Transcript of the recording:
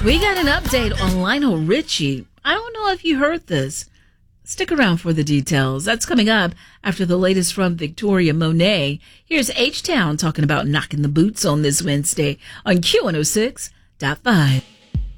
We got an update on Lionel Richie. I don't know if you heard this. Stick around for the details. That's coming up after the latest from Victoria Monet. Here's H-Town talking about knocking the boots on this Wednesday on Q106.5.